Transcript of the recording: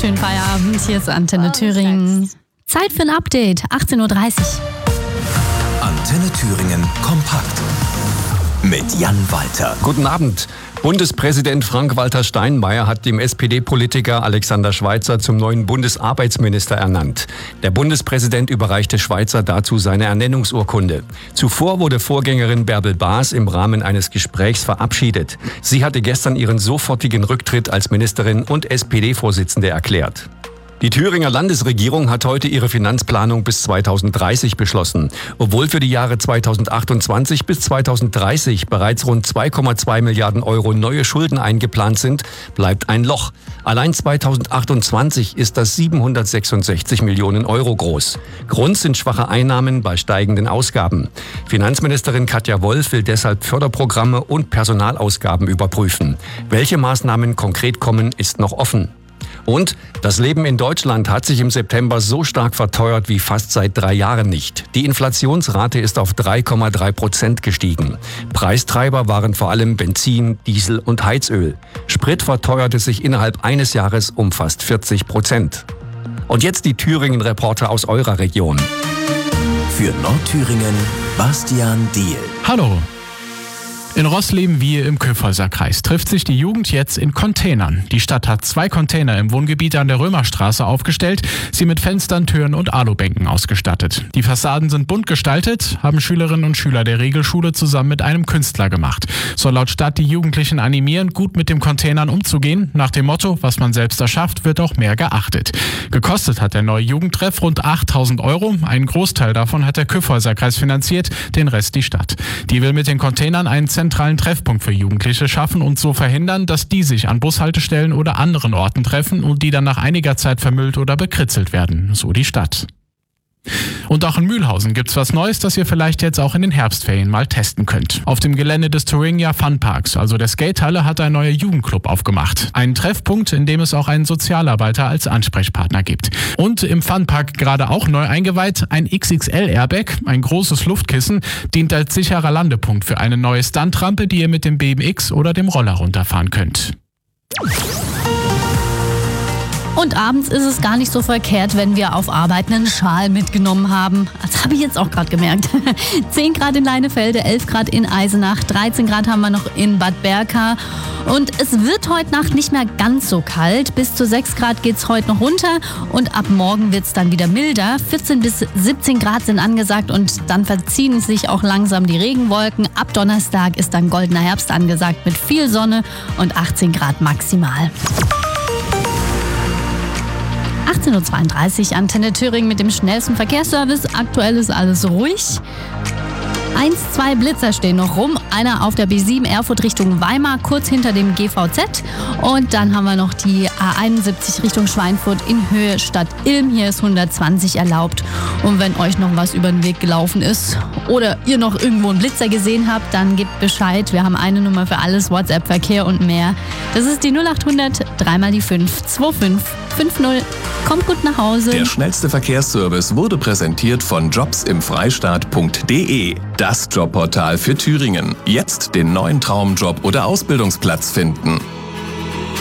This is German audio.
schönen Feierabend. Hier ist Antenne Thüringen. Zeit für ein Update, 18.30 Uhr. Antenne Thüringen kompakt mit Jan Walter. Guten Abend. Bundespräsident Frank-Walter Steinmeier hat den SPD-Politiker Alexander Schweitzer zum neuen Bundesarbeitsminister ernannt. Der Bundespräsident überreichte Schweitzer dazu seine Ernennungsurkunde. Zuvor wurde Vorgängerin Bärbel Baas im Rahmen eines Gesprächs verabschiedet. Sie hatte gestern ihren sofortigen Rücktritt als Ministerin und SPD-Vorsitzende erklärt. Die Thüringer Landesregierung hat heute ihre Finanzplanung bis 2030 beschlossen. Obwohl für die Jahre 2028 bis 2030 bereits rund 2,2 Milliarden Euro neue Schulden eingeplant sind, bleibt ein Loch. Allein 2028 ist das 766 Millionen Euro groß. Grund sind schwache Einnahmen bei steigenden Ausgaben. Finanzministerin Katja Wolf will deshalb Förderprogramme und Personalausgaben überprüfen. Welche Maßnahmen konkret kommen, ist noch offen. Und das Leben in Deutschland hat sich im September so stark verteuert wie fast seit 3 Jahren nicht. Die Inflationsrate ist auf 3,3% gestiegen. Preistreiber waren vor allem Benzin, Diesel und Heizöl. Sprit verteuerte sich innerhalb eines Jahres um fast 40%. Und jetzt die Thüringen-Reporter aus eurer Region. Für Nordthüringen, Bastian Diehl. Hallo. In Rossleben-Wiehe im Kyffhäuser-Kreis trifft sich die Jugend jetzt in Containern. Die Stadt hat 2 Container im Wohngebiet an der Römerstraße aufgestellt, sie mit Fenstern, Türen und Alubänken ausgestattet. Die Fassaden sind bunt gestaltet, haben Schülerinnen und Schüler der Regelschule zusammen mit einem Künstler gemacht. Soll laut Stadt die Jugendlichen animieren, gut mit den Containern umzugehen. Nach dem Motto, was man selbst erschafft, wird auch mehr geachtet. Gekostet hat der neue Jugendtreff rund 8.000 Euro. Einen Großteil davon hat der Kyffhäuser-Kreis finanziert, den Rest die Stadt. Die will mit den Containern einen zentralen Treffpunkt für Jugendliche schaffen und so verhindern, dass die sich an Bushaltestellen oder anderen Orten treffen und die dann nach einiger Zeit vermüllt oder bekritzelt werden, so die Stadt. Und auch in Mühlhausen gibt's was Neues, das ihr vielleicht jetzt auch in den Herbstferien mal testen könnt. Auf dem Gelände des Thuringia Funparks, also der Skatehalle, hat ein neuer Jugendclub aufgemacht. Einen Treffpunkt, in dem es auch einen Sozialarbeiter als Ansprechpartner gibt. Und im Funpark gerade auch neu eingeweiht, ein XXL-Airbag, ein großes Luftkissen, dient als sicherer Landepunkt für eine neue Stuntrampe, die ihr mit dem BMX oder dem Roller runterfahren könnt. Und abends ist es gar nicht so verkehrt, wenn wir auf Arbeit einen Schal mitgenommen haben. Das habe ich jetzt auch gerade gemerkt. 10 Grad in Leinefelde, 11 Grad in Eisenach, 13 Grad haben wir noch in Bad Berka. Und es wird heute Nacht nicht mehr ganz so kalt. Bis zu 6 Grad geht es heute noch runter und ab morgen wird es dann wieder milder. 14 bis 17 Grad sind angesagt und dann verziehen sich auch langsam die Regenwolken. Ab Donnerstag ist dann goldener Herbst angesagt mit viel Sonne und 18 Grad maximal. 18.32 Uhr, Antenne Thüringen mit dem schnellsten Verkehrsservice. Aktuell ist alles ruhig. 2 Blitzer stehen noch rum. Einer auf der B7 Erfurt Richtung Weimar, kurz hinter dem GVZ. Und dann haben wir noch die A71 Richtung Schweinfurt in Höhe Stadt Ilm. Hier ist 120 erlaubt. Und wenn euch noch was über den Weg gelaufen ist oder ihr noch irgendwo einen Blitzer gesehen habt, dann gebt Bescheid. Wir haben eine Nummer für alles, WhatsApp, Verkehr und mehr. Das ist die 0800 3 mal die 5 2550. Kommt gut nach Hause. Der schnellste Verkehrsservice wurde präsentiert von jobsimfreistaat.de. Das Jobportal für Thüringen. Jetzt den neuen Traumjob oder Ausbildungsplatz finden.